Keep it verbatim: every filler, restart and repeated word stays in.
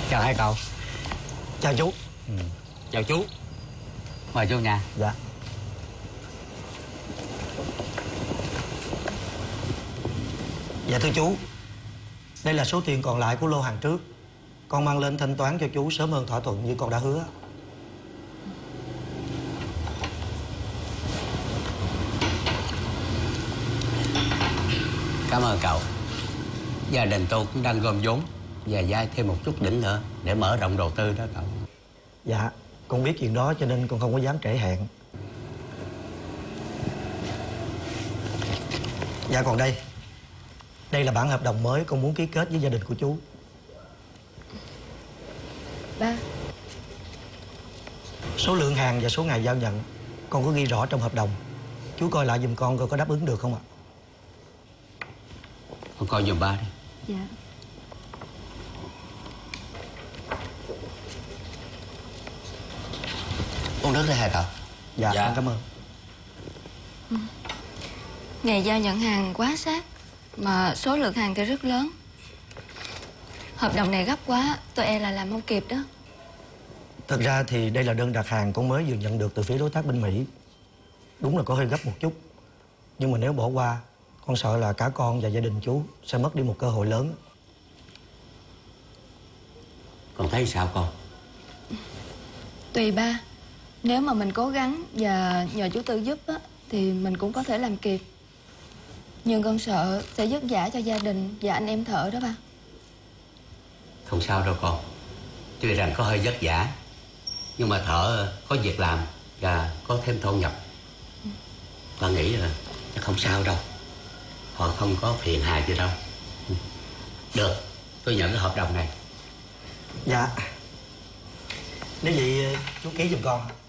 Chào hai cậu. Chào chú. Ừ. Chào chú. Mời vô nhà. Dạ. Dạ thưa chú, đây là số tiền còn lại của lô hàng trước. Con mang lên thanh toán cho chú sớm hơn thỏa thuận như con đã hứa. Cảm ơn cậu. Gia đình tôi cũng đang gom vốn và vay thêm một chút đỉnh nữa để mở rộng đầu tư đó cậu. Dạ, con biết chuyện đó cho nên con không có dám trễ hẹn. Dạ còn đây, đây là bản hợp đồng mới con muốn ký kết với gia đình của chú. Ba. Số lượng hàng và số ngày giao nhận con có ghi rõ trong hợp đồng. Chú coi lại giùm con coi có đáp ứng được không ạ? Con coi giùm ba đi. Dạ. Uống nước đi hai cậu. Dạ, Dạ. con cảm ơn. Ừ. Ngày giao nhận hàng quá sát, mà số lượng hàng thì rất lớn. Hợp đồng này gấp quá, tôi e là làm không kịp đó. Thật ra thì đây là đơn đặt hàng con mới vừa nhận được từ phía đối tác bên Mỹ. Đúng là có hơi gấp một chút. Nhưng mà nếu bỏ qua, con sợ là cả con và gia đình chú sẽ mất đi một cơ hội lớn. Con thấy sao con? Tùy ba. Nếu mà mình cố gắng và nhờ chú Tư giúp á, thì mình cũng có thể làm kịp. Nhưng con sợ sẽ vất vả cho gia đình và anh em thợ đó ba. Không sao đâu con. Tuy rằng có hơi vất vả, nhưng mà thợ có việc làm và có thêm thu nhập. Ừ. Con nghĩ là chắc không sao đâu. Họ không có phiền hà gì đâu. Được, tôi nhận cái hợp đồng này. Dạ. Nếu vậy chú ký giùm con.